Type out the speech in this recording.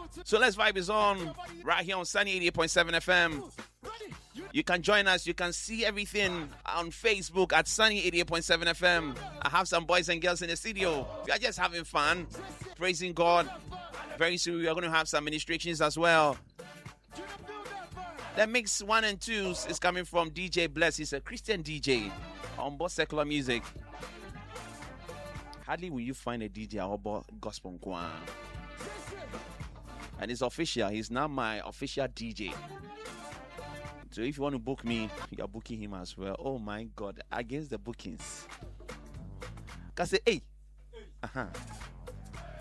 So Let's Vibe is on right here on Sunny 88.7 FM. You can join us. You can see everything on Facebook at Sunny 88.7 FM. I have some boys and girls in the studio. We are just having fun, praising God. Very soon we are going to have some ministrations as well. The mix 1 and 2 is coming from DJ Bless. He's a Christian DJ on both secular music. Hardly will you find a DJ about gospel. And it's official. He's now my official DJ. So if you want to book me, you're booking him as well. Oh my God. Against the bookings. Can say, hey.